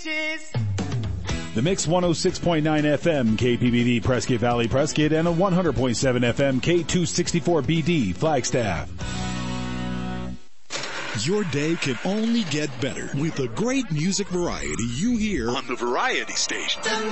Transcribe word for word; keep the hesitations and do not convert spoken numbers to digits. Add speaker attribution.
Speaker 1: beaches.
Speaker 2: The Mix one oh six point nine F M, K P B D, Prescott Valley, Prescott, and a one hundred point seven F M, K two sixty-four B D, Flagstaff.
Speaker 3: Your day can only get better with the great music variety you hear on the Variety Station.